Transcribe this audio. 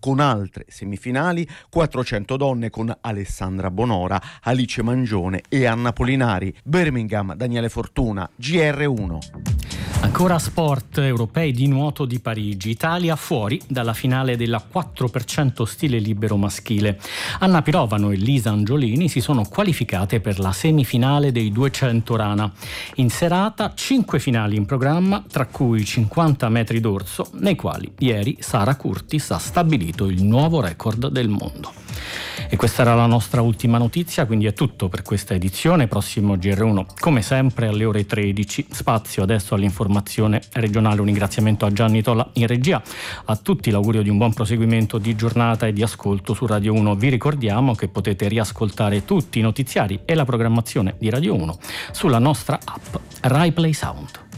con altre semifinali, 400 donne con Alessandra Bonora, Alice Mangione e Anna Polinari. Birmingham, Daniele Fortuna, GR1. Ancora sport. Europei di nuoto di Parigi. Italia fuori dalla finale della 4% stile libero maschile. Anna Pirovano e Lisa Angiolini si sono qualificate per la semifinale dei 200 rana. In serata 5 finali in programma, tra cui 50 metri d'orso, nei quali ieri Sara Curtis ha stabilito il nuovo record del mondo. E questa era la nostra ultima notizia, quindi è tutto per questa edizione. Prossimo GR1 come sempre alle ore 13. Spazio adesso all'informazione regionale. Un ringraziamento a Gianni Tola in regia, a tutti l'augurio di un buon proseguimento di giornata e di ascolto su Radio 1. Vi ricordiamo che potete riascoltare tutti i notiziari e la programmazione di Radio 1 sulla nostra app Rai Play Sound.